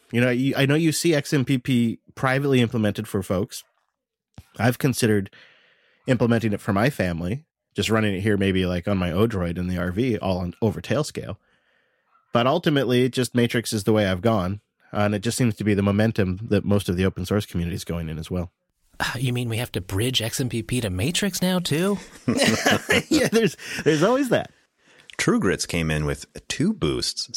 I know you see XMPP privately implemented for folks. I've considered implementing it for my family, just running it here maybe like on my Odroid in the RV, all on over Tailscale. But ultimately, just Matrix is the way I've gone. And it just seems to be the momentum that most of the open source community is going in as well. You mean we have to bridge XMPP to Matrix now, too? Yeah, there's always that. TrueGrits came in with 2 boosts,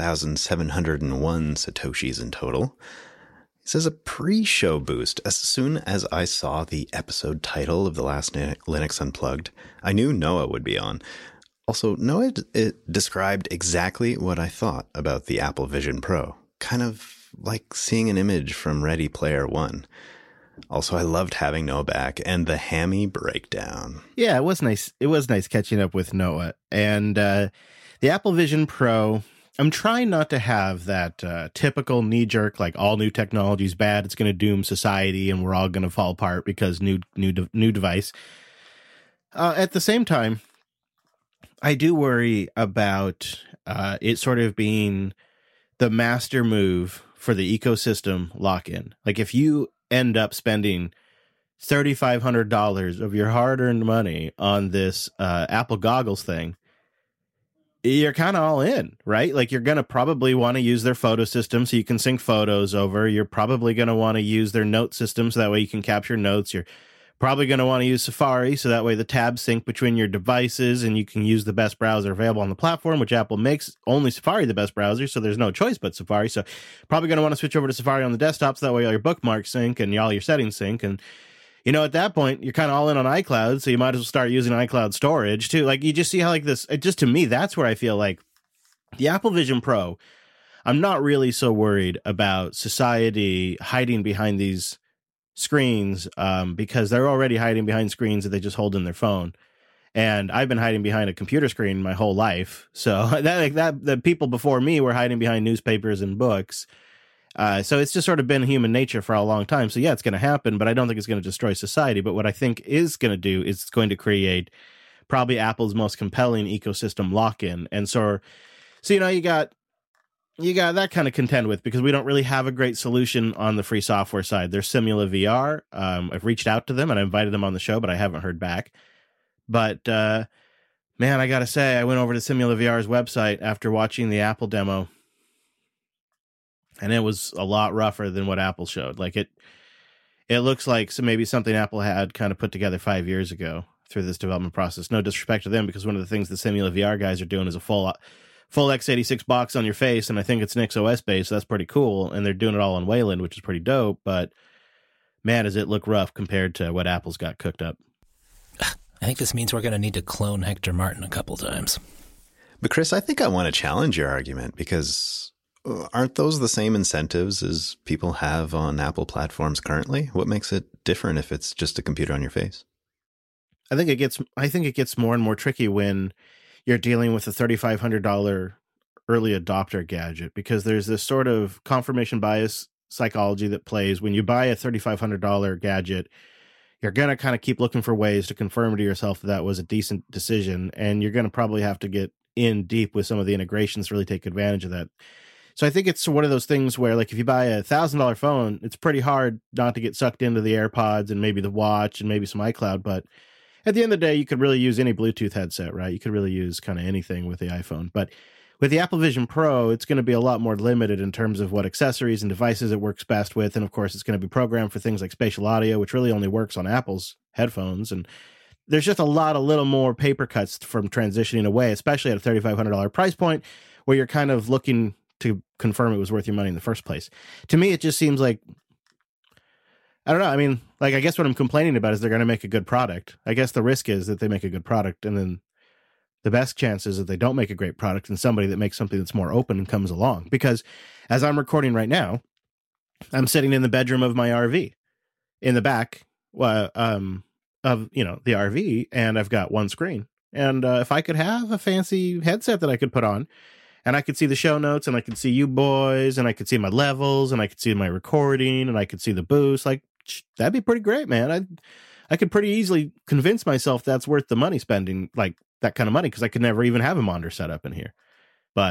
6,701 Satoshis in total. He says a pre-show boost. As soon as I saw the episode title of the last Linux Unplugged, I knew Noah would be on. Also, Noah described exactly what I thought about the Apple Vision Pro. Kind of like seeing an image from Ready Player One. Also, I loved having Noah back and the hammy breakdown. Yeah, it was nice. It was nice catching up with Noah. And the Apple Vision Pro, I'm trying not to have that typical knee-jerk, like all new technology is bad, it's going to doom society, and we're all going to fall apart because new device. At the same time, I do worry about it sort of being the master move for the ecosystem lock-in. Like if you end up spending $3,500 of your hard-earned money on this Apple goggles thing, you're kind of all in, right? Like you're going to probably want to use their photo system so you can sync photos over. You're probably going to want to use their note system so that way you can capture notes. You're probably going to want to use Safari so that way the tabs sync between your devices and you can use the best browser available on the platform, which Apple makes only Safari the best browser, so there's no choice but Safari. So probably going to want to switch over to Safari on the desktop so that way all your bookmarks sync and all your settings sync. And, at that point, you're kind of all in on iCloud, so you might as well start using iCloud storage too. Like you just see how like this, just to me, that's where I feel like the Apple Vision Pro, I'm not really so worried about society hiding behind these screens because they're already hiding behind screens that they just hold in their phone, and I've been hiding behind a computer screen my whole life. So the people before me were hiding behind newspapers and books. So it's just sort of been human nature for a long time. So yeah, it's going to happen, but I don't think it's going to destroy society. But what I think is going to do is it's going to create probably Apple's most compelling ecosystem lock-in. And so you got that kind of contend with, because we don't really have a great solution on the free software side. There's Simula VR. I've reached out to them and I invited them on the show, but I haven't heard back. But man, I got to say, I went over to Simula VR's website after watching the Apple demo, and it was a lot rougher than what Apple showed. Like it looks like maybe something Apple had kind of put together 5 years ago through this development process. No disrespect to them, because one of the things the Simula VR guys are doing is a full x86 box on your face, and I think it's NixOS based, so that's pretty cool, and they're doing it all on Wayland, which is pretty dope, but man, does it look rough compared to what Apple's got cooked up. I think this means we're going to need to clone Hector Martin a couple times. But Chris, I think I want to challenge your argument, because aren't those the same incentives as people have on Apple platforms currently? What makes it different if it's just a computer on your face? I think it gets more and more tricky when you're dealing with a $3,500 early adopter gadget, because there's this sort of confirmation bias psychology that plays. When you buy a $3,500 gadget, you're going to kind of keep looking for ways to confirm to yourself that was a decent decision, and you're going to probably have to get in deep with some of the integrations to really take advantage of that. So I think it's one of those things where, like, if you buy a $1,000 phone, it's pretty hard not to get sucked into the AirPods and maybe the watch and maybe some iCloud, but at the end of the day, you could really use any Bluetooth headset, right? You could really use kind of anything with the iPhone. But with the Apple Vision Pro, it's going to be a lot more limited in terms of what accessories and devices it works best with. And of course, it's going to be programmed for things like spatial audio, which really only works on Apple's headphones. And there's just a little more paper cuts from transitioning away, especially at a $3,500 price point, where you're kind of looking to confirm it was worth your money in the first place. To me, it just seems like, I don't know. I mean, like, I guess what I'm complaining about is they're going to make a good product. I guess the risk is that they make a good product, and then the best chance is that they don't make a great product, and somebody that makes something that's more open comes along. Because as I'm recording right now, I'm sitting in the bedroom of my RV in the back of, the RV, and I've got one screen. And if I could have a fancy headset that I could put on, and I could see the show notes, and I could see you boys, and I could see my levels, and I could see my recording, and I could see the boost, like, that'd be pretty great, man. I could pretty easily convince myself that's worth the money spending, like that kind of money, because I could never even have a monitor set up in here. But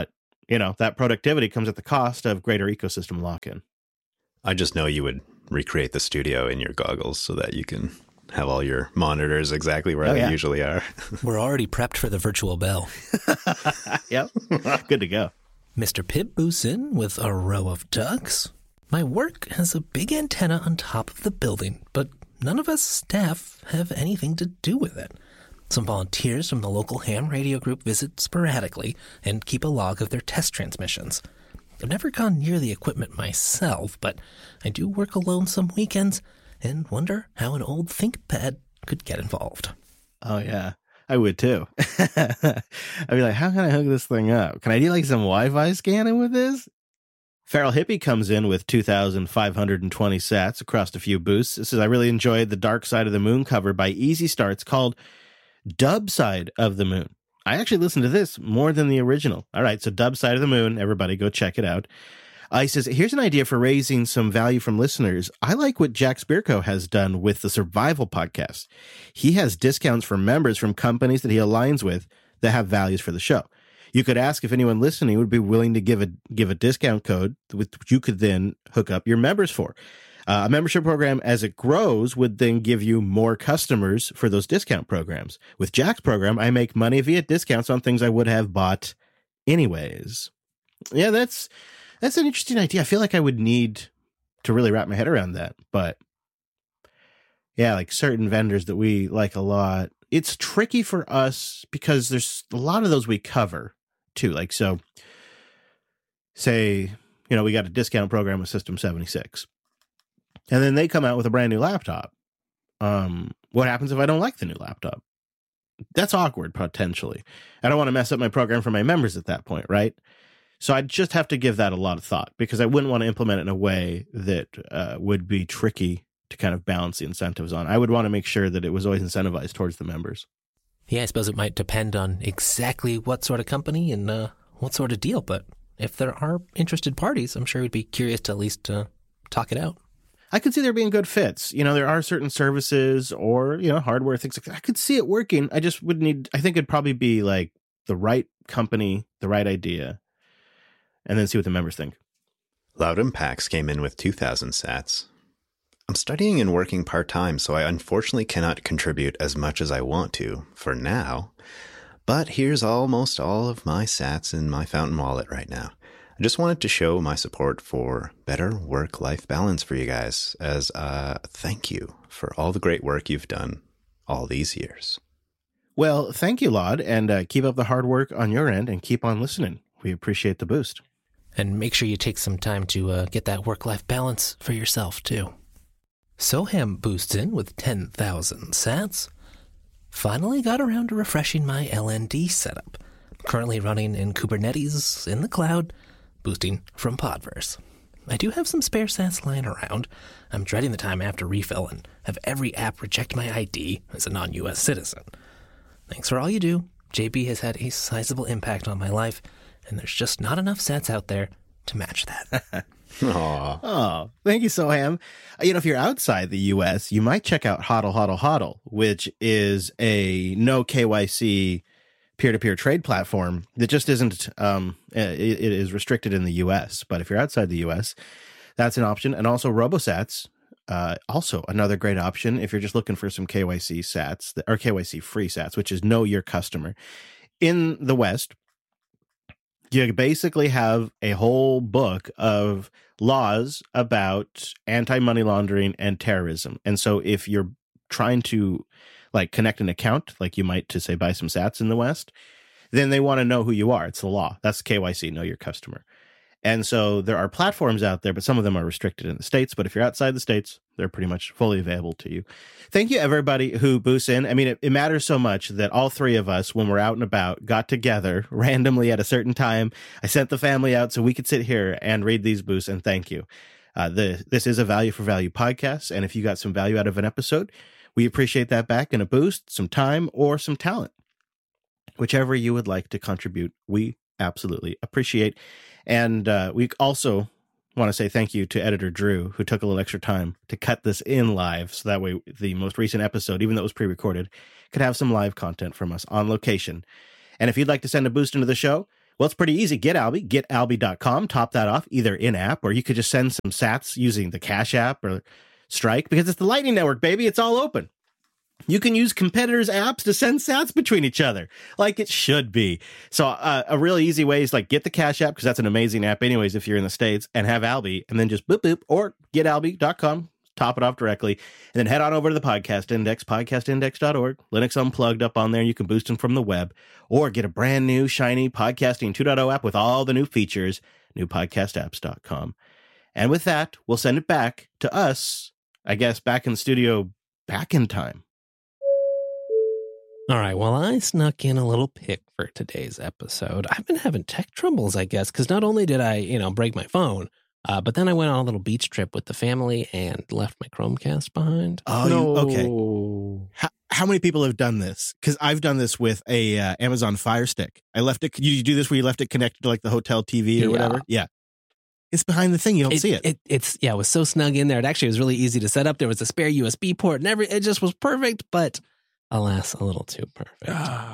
that productivity comes at the cost of greater ecosystem lock-in. I just know you would recreate the studio in your goggles so that you can have all your monitors exactly where they usually are. We're already prepped for the virtual bell. Yep. Good to go. Mr. Pibb boosts in with a row of ducks. My work has a big antenna on top of the building, but none of us staff have anything to do with it. Some volunteers from the local ham radio group visit sporadically and keep a log of their test transmissions. I've never gone near the equipment myself, but I do work alone some weekends and wonder how an old ThinkPad could get involved. Oh, yeah. I would, too. I'd be like, how can I hook this thing up? Can I do, some Wi-Fi scanning with this? Feral Hippie comes in with 2,520 sats across a few boosts. This is, I really enjoyed the Dark Side of the Moon cover by Easy Starts called Dub Side of the Moon. I actually listened to this more than the original. All right, so Dub Side of the Moon, everybody go check it out. He says, here's an idea for raising some value from listeners. I like what Jack Spirko has done with the Survival podcast. He has discounts for members from companies that he aligns with that have values for the show. You could ask if anyone listening would be willing to give a discount code which you could then hook up your members for. A membership program, as it grows, would then give you more customers for those discount programs. With Jack's program, I make money via discounts on things I would have bought anyways. Yeah, that's an interesting idea. I feel like I would need to really wrap my head around that. But yeah, certain vendors that we like a lot, it's tricky for us because there's a lot of those we cover too. So say, we got a discount program with System 76 and then they come out with a brand new laptop. What happens if I don't like the new laptop? That's awkward, potentially. I don't want to mess up my program for my members at that point, right? So I'd just have to give that a lot of thought because I wouldn't want to implement it in a way that would be tricky to kind of balance the incentives on. I would want to make sure that it was always incentivized towards the members. Yeah, I suppose it might depend on exactly what sort of company and what sort of deal. But if there are interested parties, I'm sure we'd be curious to at least talk it out. I could see there being good fits. There are certain services or, hardware, things like that. I could see it working. I just would I think it'd probably be the right company, the right idea, and then see what the members think. Loud Impacts came in with 2,000 sats. I'm studying and working part-time, so I unfortunately cannot contribute as much as I want to for now. But here's almost all of my sats in my Fountain wallet right now. I just wanted to show my support for better work-life balance for you guys as a thank you for all the great work you've done all these years. Well, thank you, Laud, and keep up the hard work on your end and keep on listening. We appreciate the boost. And make sure you take some time to get that work-life balance for yourself, too. Soham boosts in with 10,000 sats. Finally got around to refreshing my LND setup. Currently running in Kubernetes in the cloud, boosting from Podverse. I do have some spare sats lying around. I'm dreading the time after refill and have every app reject my ID as a non-US citizen. Thanks for all you do. JB has had a sizable impact on my life, and there's just not enough sats out there to match that. Aww. Oh, thank you, Soham. If you're outside the U.S., you might check out HODL HODL HODL, which is a no KYC peer-to-peer trade platform that just isn't, it is restricted in the U.S. But if you're outside the U.S., that's an option. And also RoboSats, also another great option if you're just looking for some KYC sats, or KYC-free sats, which is know your customer. In the West, you basically have a whole book of laws about anti-money laundering and terrorism. And so if you're trying to connect an account, like you might to say buy some sats in the West, then they want to know who you are. It's the law. That's KYC, know your customer. And so there are platforms out there, but some of them are restricted in the States. But if you're outside the States, they're pretty much fully available to you. Thank you, everybody who boosts in. I mean, it matters so much that all three of us, when we're out and about, got together randomly at a certain time. I sent the family out so we could sit here and read these boosts, and thank you. This is a Value for Value podcast, and if you got some value out of an episode, we appreciate that back in a boost, some time, or some talent. Whichever you would like to contribute, we absolutely appreciate. And we also want to say thank you to editor Drew, who took a little extra time to cut this in live, so that way the most recent episode, even though it was pre-recorded, could have some live content from us on location. And if you'd like to send a boost into the show, Well, it's pretty easy. Get Alby, getalby.com, top that off either in-app, or you could just send some sats using the Cash App or Strike, because it's the Lightning Network, baby. It's all open. You can use competitors' apps to send sats between each other, like it should be. So a really easy way is like get the Cash App, because that's an amazing app anyways if you're in the States, and have Alby, and then just boop, boop, or getalby.com, top it off directly, and then head on over to the Podcast Index, podcastindex.org, Linux Unplugged up on there. You can boost them from the web, or get a brand new, shiny Podcasting 2.0 app with all the new features, newpodcastapps.com. And with that, we'll send it back to us, I guess, back in the studio, back in time. All right, well, I snuck in a little pick for today's episode. I've been having tech troubles, I guess, because not only did I, break my phone, but then I went on a little beach trip with the family and left my Chromecast behind. Oh, no. Okay. How many people have done this? Because I've done this with a Amazon Fire Stick. I left it. You do this where you left it connected to like the hotel TV or whatever? Yeah. It's behind the thing. You don't see it. It was so snug in there. It actually was really easy to set up. There was a spare USB port and it just was perfect, but alas, a little too perfect.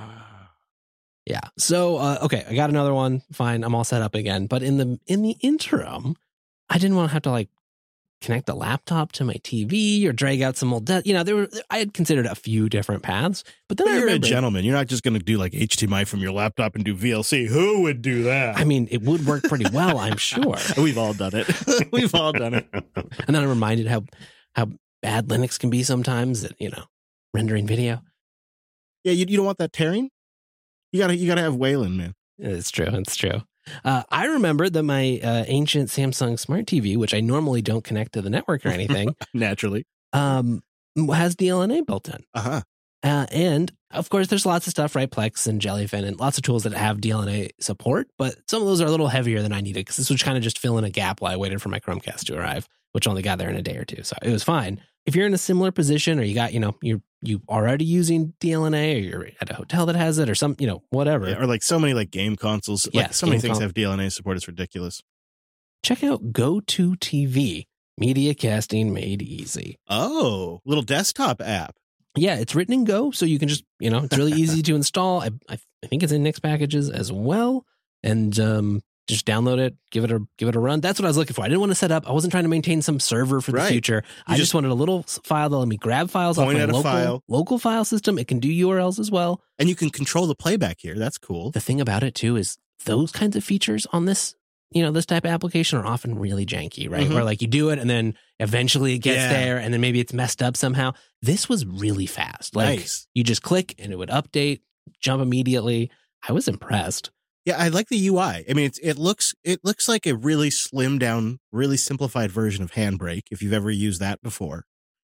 Yeah. So, okay, I got another one. Fine. I'm all set up again. But in the interim, I didn't want to have to like connect the laptop to my TV or drag out some old, I had considered a few different paths, but then you're a gentleman. You're not just going to do like HDMI from your laptop and do VLC. Who would do that? I mean, it would work pretty well, I'm sure. We've all done it. We've all done it. And then I'm reminded how bad Linux can be sometimes at, rendering video. Yeah, you don't want that tearing. You gotta have Wayland, man. It's true. I remember that my ancient Samsung Smart TV, which I normally don't connect to the network or anything, naturally, has DLNA built in. And of course, there's lots of stuff, right? Plex and Jellyfin and lots of tools that have DLNA support, but some of those are a little heavier than I needed because this was kind of just fill in a gap while I waited for my Chromecast to arrive, which only got there in a day or two. So it was fine. If you're in a similar position or you got, you're already using DLNA or you're at a hotel that has it or some, whatever. Yeah, or like so many like game consoles. Like so many things have DLNA support. It's ridiculous. Check out GoToTV, media casting made easy. Oh, little desktop app. Yeah, it's written in Go, so you can just, it's really easy to install. I think it's in Nix packages as well. And just download it, give it a run. That's what I was looking for. I didn't want to set up. I wasn't trying to maintain some server for the future. I just wanted a little file that let me grab files off my local file system. It can do URLs as well. And you can control the playback here. That's cool. The thing about it too is those kinds of features on this, this type of application are often really janky, right? Mm-hmm. Where like you do it and then eventually it gets there and then maybe it's messed up somehow. This was really fast. Like you just click and it would update, jump immediately. I was impressed. Yeah, I like the UI. I mean, it looks like a really slimmed down, really simplified version of Handbrake, if you've ever used that before.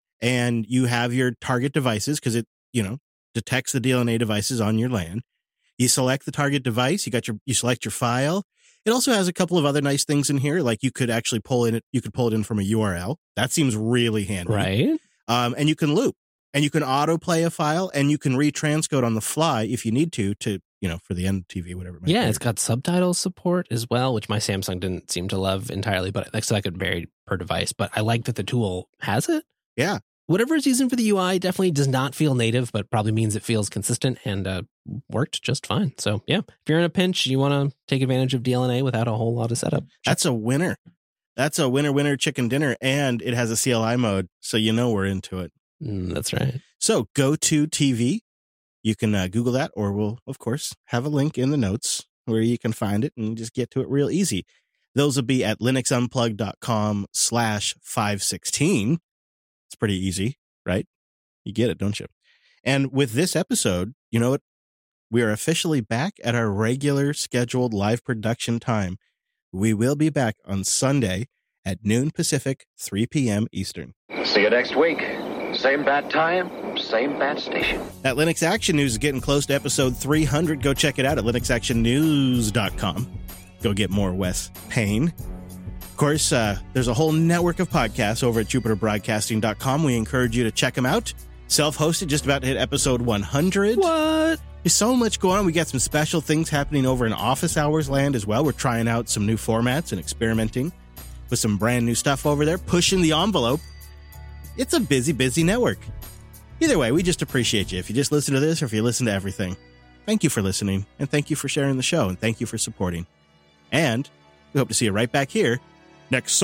And you have your target devices because it, detects the DLNA devices on your LAN. You select the target device, you select your file. It also has a couple of other nice things in here, like you could actually pull it in from a URL. That seems really handy. Right. And you can loop. And you can autoplay a file, and you can retranscode on the fly if you need to for the end TV, whatever. It's got subtitle support as well, which my Samsung didn't seem to love entirely, but so I could vary per device. But I like that the tool has it. Yeah. Whatever it's using for the UI definitely does not feel native, but probably means it feels consistent and worked just fine. So, yeah, if you're in a pinch, you want to take advantage of DLNA without a whole lot of setup. That's a winner. That's a winner chicken dinner, and it has a CLI mode, so we're into it. That's right. So GoToTV, you can Google that, or we'll, of course, have a link in the notes where you can find it and just get to it real easy. Those will be at linuxunplugged.com/516. It's pretty easy, right? You get it, don't you? And with this episode, you know what? We are officially back at our regular scheduled live production time. We will be back on Sunday at noon Pacific, 3 p.m. Eastern. See you next week. Same bad time, same bad station. That Linux Action News is getting close to episode 300. Go check it out at linuxactionnews.com. Go get more Wes Payne. Of course, there's a whole network of podcasts over at jupiterbroadcasting.com. We encourage you to check them out. Self-hosted, just about to hit episode 100. What? There's so much going on. We got some special things happening over in Office Hours land as well. We're trying out some new formats and experimenting with some brand new stuff over there, pushing the envelope. It's a busy, busy network. Either way, we just appreciate you if you just listen to this or if you listen to everything. thank you for listening, and thank you for sharing the show, and thank you for supporting. And we hope to see you right back here next